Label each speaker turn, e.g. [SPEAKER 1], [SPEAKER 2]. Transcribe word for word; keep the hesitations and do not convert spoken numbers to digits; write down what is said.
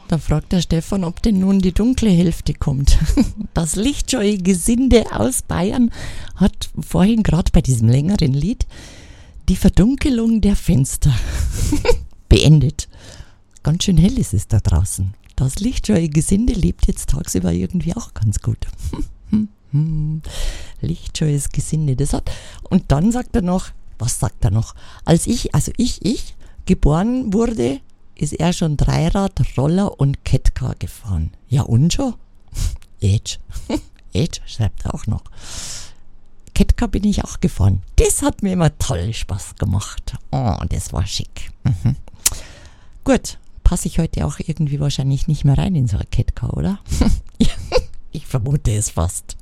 [SPEAKER 1] Da fragt der Stefan, ob denn nun die dunkle Hälfte kommt. Das lichtscheue Gesinde aus Bayern hat vorhin gerade bei diesem längeren Lied die Verdunkelung der Fenster beendet. Ganz schön hell ist es da draußen. Das lichtscheue Gesinde lebt jetzt tagsüber irgendwie auch ganz gut. Lichtscheues Gesinde, das hat. Und dann sagt er noch, was sagt er noch? Als ich, also ich, ich, geboren wurde, ist er schon Dreirad, Roller und Catcar gefahren. Ja und schon? Edge. Edge schreibt er auch noch. Catcar bin ich auch gefahren. Das hat mir immer toll Spaß gemacht. Oh, das war schick. Mhm. Gut, passe ich heute auch irgendwie wahrscheinlich nicht mehr rein in so eine Catcar, oder? Ich vermute es fast.